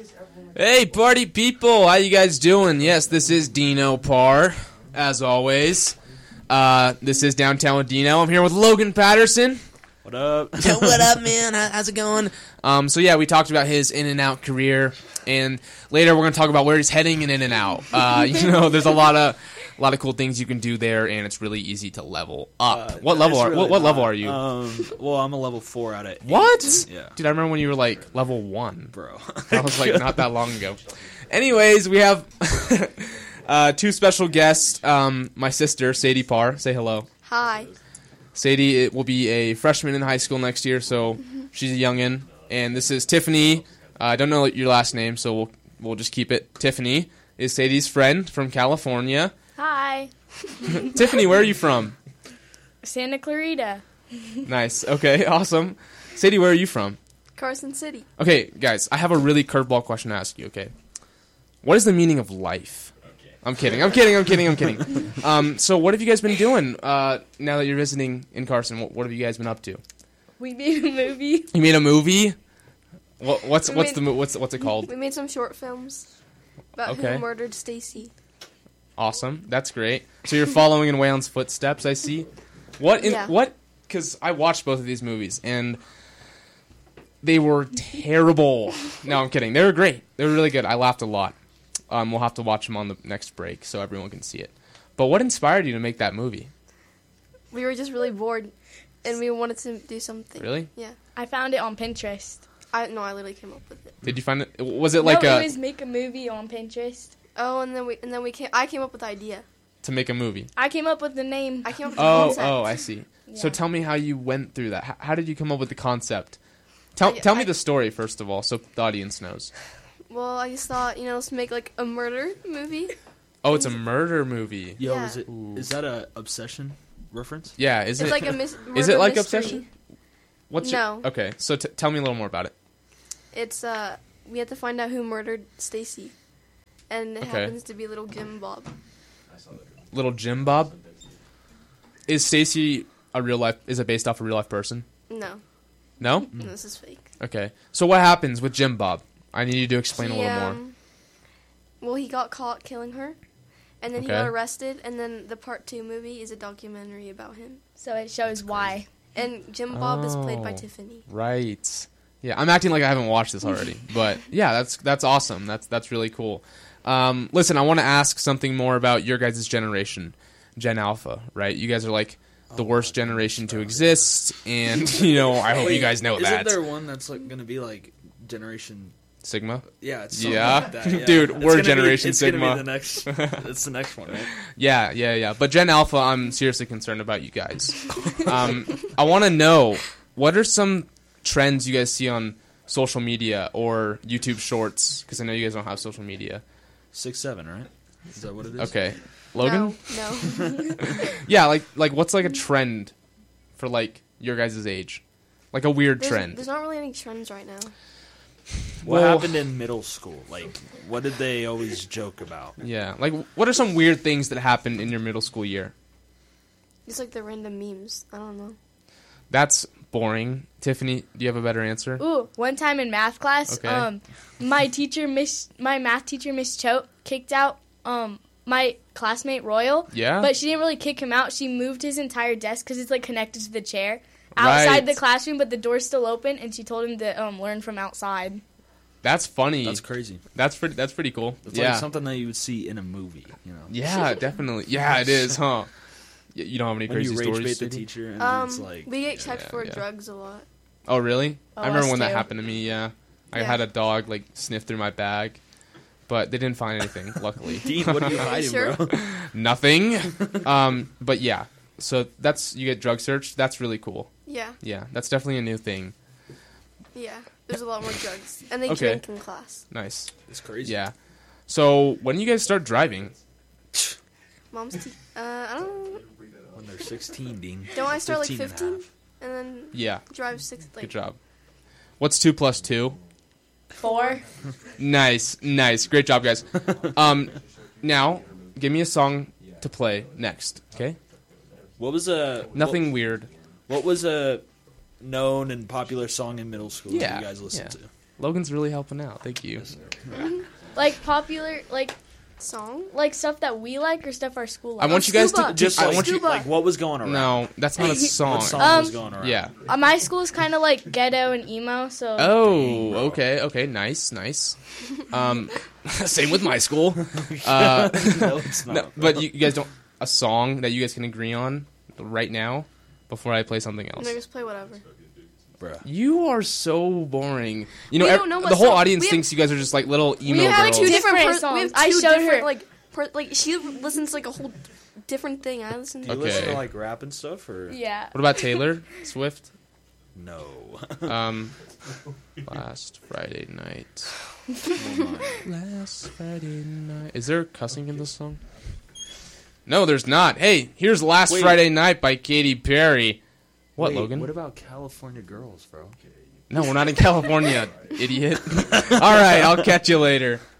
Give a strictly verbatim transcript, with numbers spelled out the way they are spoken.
Hey, party people! How you guys doing? Yes, this is Dino Parr, as always. Uh, this is Downtown with Dino. I'm here with Logan Patterson. What up? Yo, what up, man? How, how's it going? Um, so yeah, we talked about his In-N-Out career, and later we're gonna talk about where he's heading in In-N-Out. Uh, you know, there's a lot of a lot of cool things you can do there, and it's really easy to level up. Uh, what level are really what, what not. level are you? Um, well, I'm a level four out of eight. What? Yeah, Dude, I remember when you were like level one, bro. That was like not that long ago. Anyways, we have uh, two special guests. Um, my sister, Sadie Parr. Say hello. Hi. Sadie it will be a freshman in high school next year, so mm-hmm. she's a youngin'. And this is Tiffany. Uh, I don't know your last name, so we'll we'll just keep it. Tiffany is Sadie's friend from California. Hi. Tiffany, where are you from? Santa Clarita. Nice. Okay, awesome. Sadie, where are you from? Carson City. Okay, guys, I have a really curveball question to ask you, okay? What is the meaning of life? I'm kidding, I'm kidding, I'm kidding, I'm kidding. Um, so what have you guys been doing uh, now that you're visiting in Carson? What, what have you guys been up to? We made a movie. You made a movie? What, what's We what's made- the mo- what's what's it called? We made some short films about Okay. who murdered Stacy. Awesome, that's great. So you're following in Waylon's footsteps, I see. What in Yeah. what? Because I watched both of these movies and they were terrible. No, I'm kidding. They were great. They were really good. I laughed a lot. Um, we'll have to watch them on the next break so everyone can see it. But what inspired you to make that movie? We were just really bored, and we wanted to do something. Really? Yeah. I found it on Pinterest. I no, I literally came up with it. Did you find it? Was it like no, a it was make a movie on Pinterest. Oh, and then we and then we came. I came up with the idea. to make a movie? I came up with the name. I came up with the Oh, concept. oh, I see. So Yeah. tell me how you went through that. How, how did you come up with the concept? Tell I- tell me I- the story first of all, so the audience knows. Well, I just thought, you know, let's make like a murder movie. Oh, it's a murder movie. Yo, Yeah. is it Ooh. is that a Obsession reference? Yeah, is It's it? like a mis- Is it murder like mystery. Obsession? What's your- No. Okay, so t- tell me a little more about it. It's uh, we have to find out who murdered Stacy, and it Okay. happens to be little Jim Bob. Little Jim Bob. Is Stacy a real life? Is it based off a real life person? No, No. no, this is fake. Okay. So what happens with Jim Bob? I need you to explain a He, little more. um, Well, he got caught killing her, and then he Okay. got arrested, and then the part two movie is a documentary about him. So it shows why. And Jim Bob is played by Oh. Tiffany. Right. Yeah, I'm acting like I haven't watched this already, but yeah, that's that's awesome. That's that's really cool. Um, listen, I want to ask something more about your guys' generation, Gen Alpha. Right? You guys are like the worst generation to exist, and you know I hope Wait, you guys know isn't that. there one that's like gonna be like Generation? Sigma. Yeah, it's something Yeah? like that, yeah. Dude, It's we're gonna be- Generation it's Sigma. Gonna be the next. It's the next one, right? Yeah, yeah, yeah. But Gen Alpha, I'm seriously concerned about you guys. Um, I want to know, what are some trends you guys see on social media or YouTube Shorts? Because I know you guys don't have social media. Six seven, right? Is that what it is? Okay, Logan. No, no. Yeah, like like what's like a trend for like your guys' age, like a weird there's, trend. there's not really any trends right now. What Well- happened in middle school? Like, what did they always joke about? Yeah, like what are some weird things that happened in your middle school year? It's like the random memes. I don't know. That's boring. Tiffany, do you have a better answer? Ooh, one time in math class, Okay. um, my teacher, Miss, my math teacher, Miss Choate, kicked out um my classmate Royal. Yeah? But she didn't really kick him out. She moved his entire desk because it's like connected to the chair outside Right. the classroom, but the door's still open, and she told him to um learn from outside. That's funny. That's crazy. That's pretty. That's pretty cool. It's yeah. like something that you would see in a movie, you know? Yeah, definitely. Yeah, it is, huh? Y- You don't have any When crazy you rage stories? bait the Sadie? teacher, and Um, it's like, we get checked yeah, for yeah. drugs a lot. Oh, really? Oh, I remember us when that too. happened to me. Yeah, I Yeah. had a dog like sniff through my bag, but they didn't find anything. Luckily, Dean, what are you hiding, sure? bro? nothing. Um, but yeah, so that's you get drug searched. That's really cool. Yeah, Yeah, that's definitely a new thing. yeah. There's a lot more drugs, and they Okay. drink in class. Nice. It's crazy. Yeah. So when you guys start driving? Mom's tea. Uh, I don't. know. When they're sixteen, Dean. Don't I start like fifteen and a fifteen, half. and then Yeah. drive six? Like, Good job. What's two plus two? Four. Nice, nice, great job, guys. Um, now give me a song to play next. Okay. What was a Nothing weird. What, what was a known and popular song in middle school Yeah, that you guys listened yeah. to? Logan's really helping out. Thank you. Like popular, like Song? like stuff that we like or stuff our school I likes. want you guys to Scuba. Just I like, want you. Scuba. like what was going around? No, that's not a song. What song Um, was going around? Yeah. Uh, my school is kind of like ghetto and emo, so Oh, okay, okay, nice, nice. Um, same with my school. Uh, No, it's not. no, but you, you guys don't a song that you guys can agree on right now before I play something else. No, just play whatever. Bruh. You are so boring. You know, We ev- don't know what the whole song- audience we have- thinks you guys are just like little emo We have girls. two Different, Different per- we have songs. two I showed different, her- like per- like she listens to like a whole different thing. I listen Do to you listen to Okay. like rap and stuff or yeah. What about Taylor Swift? no? Um, last Friday night. Last Friday night. Is there cussing in this song? No, there's not. Hey, here's Last Wait. Friday Night by Katy Perry. What, Wait, Logan? What about California Girls, bro? No, we're not in California, idiot. All right, I'll catch you later.